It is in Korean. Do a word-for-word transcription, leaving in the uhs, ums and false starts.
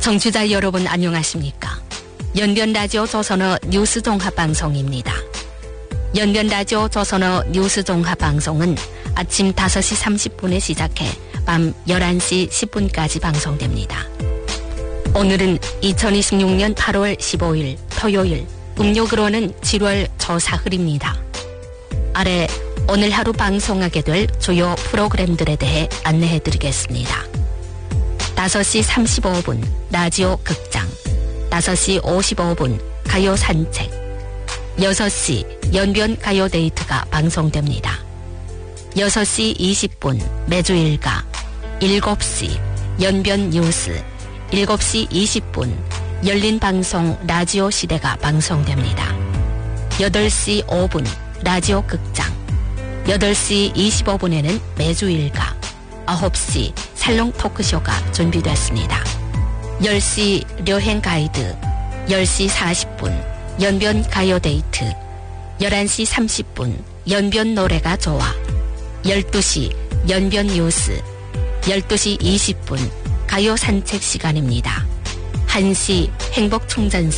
청취자 여러분 안녕하십니까? 연변라디오 조선어 뉴스 종합방송입니다. 연변라디오 조선어 뉴스 종합방송은 아침 다섯 시 삼십 분에 시작해 밤 열한 시 십 분까지 방송됩니다. 오늘은 이천이십육 년 팔월 십오일 토요일, 음력으로는 칠월 초사흘입니다. 아래 오늘 하루 방송하게 될 주요 프로그램들에 대해 안내해드리겠습니다. 다섯 시 삼십오 분 라디오 극장, 다섯 시 오십오 분 가요 산책, 여섯 시 연변 가요 데이트가 방송됩니다. 여섯 시 이십 분 매주 일가, 일곱 시 연변 뉴스, 일곱 시 이십 분 열린 방송 라디오 시대가 방송됩니다. 여덟 시 오 분 라디오 극장, 여덟 시 이십오 분에는 매주 일가, 아홉 시 살롱 토크쇼가 준비됐습니다. 열 시 여행 가이드, 열 시 사십 분 연변 가요 데이트, 열한 시 삼십 분 연변 노래가 좋아, 열두 시 연변 뉴스, 열두 시 이십 분 가요 산책 시간입니다. 한 시 행복 충전소